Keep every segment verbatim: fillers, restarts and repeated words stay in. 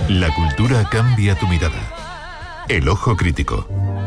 La cultura cambia tu mirada. El ojo crítico.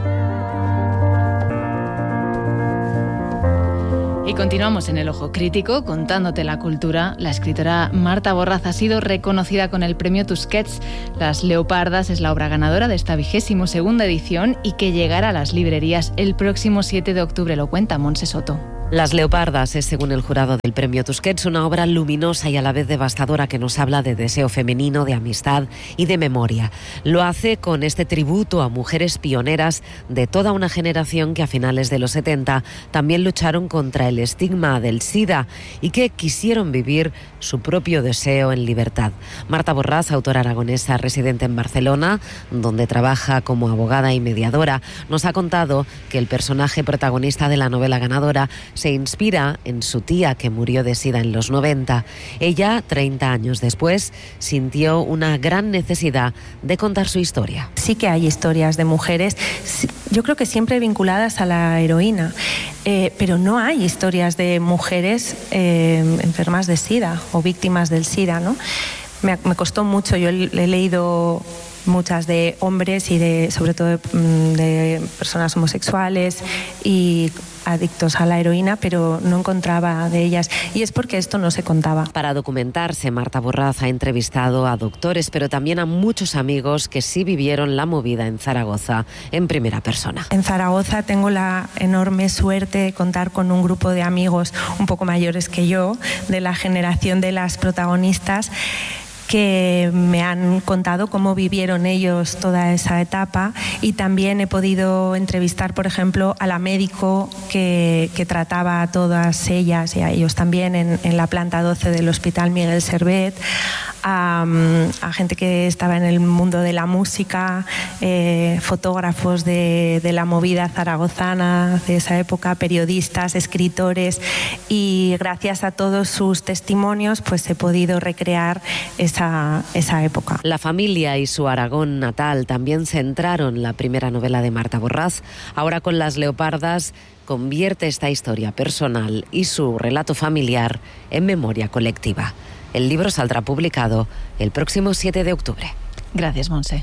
Y continuamos en El Ojo Crítico, contándote la cultura. La escritora Marta Borraz ha sido reconocida con el premio Tusquets. Las Leopardas es la obra ganadora de esta vigésimo segunda edición y que llegará a las librerías el próximo siete de octubre. Lo cuenta Montse Soto. Las Leopardas es, según el jurado del premio Tusquets, una obra luminosa y a la vez devastadora que nos habla de deseo femenino, de amistad y de memoria. Lo hace con este tributo a mujeres pioneras de toda una generación que a finales de los setenta también lucharon contra el estigma del SIDA y que quisieron vivir su propio deseo en libertad. Marta Borraz, autora aragonesa residente en Barcelona, donde trabaja como abogada y mediadora, nos ha contado que el personaje protagonista de la novela ganadora se inspira en su tía que murió de SIDA en los noventa. Ella, treinta años después, sintió una gran necesidad de contar su historia. Sí que hay historias de mujeres, yo creo que siempre vinculadas a la heroína, eh, pero no hay historias de mujeres eh, enfermas de SIDA o víctimas del SIDA, ¿no? Me, me costó mucho, yo he, he leído muchas de hombres y de, sobre todo de, de personas homosexuales y adictos a la heroína, pero no encontraba de ellas, y es porque esto no se contaba. Para documentarse, Marta Borraz ha entrevistado a doctores, pero también a muchos amigos que sí vivieron la movida en Zaragoza en primera persona. En Zaragoza tengo la enorme suerte de contar con un grupo de amigos un poco mayores que yo, de la generación de las protagonistas, que me han contado cómo vivieron ellos toda esa etapa, y también he podido entrevistar, por ejemplo, a la médico que, que trataba a todas ellas y a ellos también en, en la planta doce del Hospital Miguel Servet, a, a gente que estaba en el mundo de la música, eh, fotógrafos de, de la movida zaragozana de esa época, periodistas, escritores, y gracias a todos sus testimonios pues he podido recrear esa, esa época. La familia y su Aragón natal también centraron la primera novela de Marta Borraz. Ahora, con Las Leopardas, convierte esta historia personal y su relato familiar en memoria colectiva. El libro saldrá publicado el próximo siete de octubre. Gracias, Monse.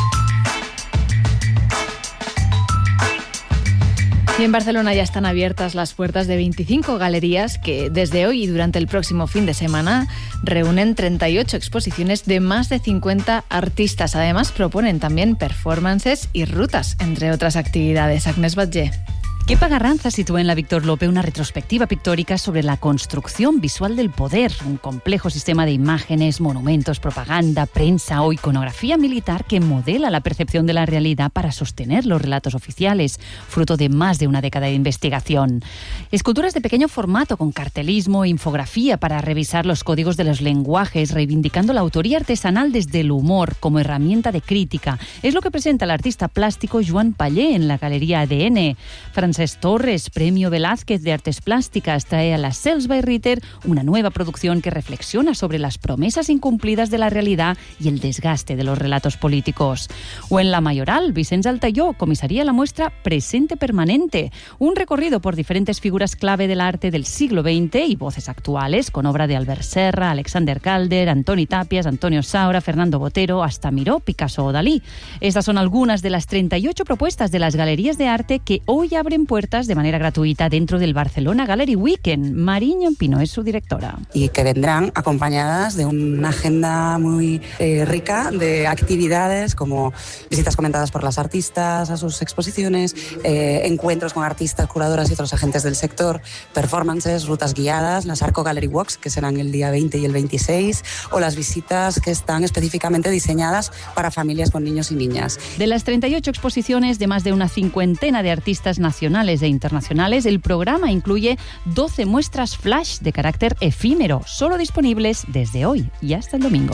Y en Barcelona ya están abiertas las puertas de veinticinco galerías que desde hoy y durante el próximo fin de semana reúnen treinta y ocho exposiciones de más de cincuenta artistas. Además, proponen también performances y rutas, entre otras actividades. Agnès Batlle. Kepa Garranza sitúa en la Víctor Lope una retrospectiva pictórica sobre la construcción visual del poder, un complejo sistema de imágenes, monumentos, propaganda, prensa o iconografía militar que modela la percepción de la realidad para sostener los relatos oficiales, fruto de más de una década de investigación. Esculturas de pequeño formato con cartelismo e infografía para revisar los códigos de los lenguajes, reivindicando la autoría artesanal desde el humor como herramienta de crítica. Es lo que presenta el artista plástico Joan Pallé en la Galería A D N. Francesc Torres, Premio Velázquez de Artes Plásticas, trae a la Sels by Ritter una nueva producción que reflexiona sobre las promesas incumplidas de la realidad y el desgaste de los relatos políticos. O en La Mayoral, Vicenç Altaió comisaría la muestra Presente Permanente, un recorrido por diferentes figuras clave del arte del siglo veinte y voces actuales, con obra de Albert Serra, Alexander Calder, Antoni Tàpies, Antonio Saura, Fernando Botero, hasta Miró, Picasso o Dalí. Estas son algunas de las treinta y ocho propuestas de las galerías de arte que hoy abren puertas de manera gratuita dentro del Barcelona Gallery Weekend. Mariño Pino es su directora. Y que vendrán acompañadas de una agenda muy eh, rica de actividades como visitas comentadas por las artistas a sus exposiciones, eh, encuentros con artistas, curadoras y otros agentes del sector, performances, rutas guiadas, las Arco Gallery Walks, que serán el día veinte y el veintiséis, o las visitas que están específicamente diseñadas para familias con niños y niñas. De las treinta y ocho exposiciones de más de una cincuentena de artistas nacionales e internacionales, el programa incluye doce muestras flash de carácter efímero, solo disponibles desde hoy y hasta el domingo.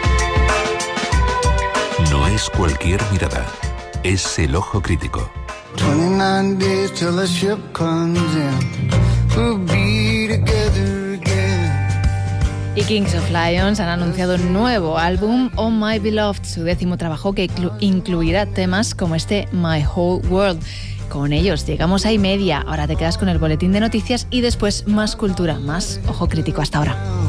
No es cualquier mirada, es el ojo crítico. twenty-nine days till the ship comes in. We'll be together again. Y Kings of Lions han anunciado un nuevo álbum, Oh My Beloved, su décimo trabajo que inclu- incluirá temas como este My Whole World. Con ellos llegamos a y media. Ahora te quedas con el boletín de noticias y después más cultura, más ojo crítico. Hasta ahora.